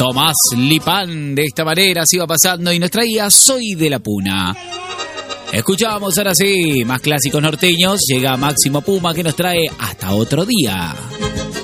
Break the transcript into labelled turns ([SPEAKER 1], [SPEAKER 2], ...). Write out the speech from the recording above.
[SPEAKER 1] Tomás Lipán de esta manera se iba pasando y nos traía Soy de la Puna. Escuchamos ahora sí, más clásicos norteños. Llega Máximo Puma que nos trae Hasta Otro Día.